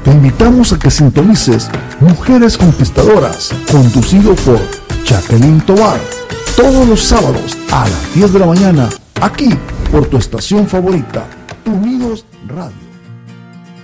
Te invitamos a que sintonices Mujeres Conquistadoras, conducido por Jacqueline Tovar, todos los sábados a las 10 de la mañana, aquí por tu estación favorita, Unidos Radio.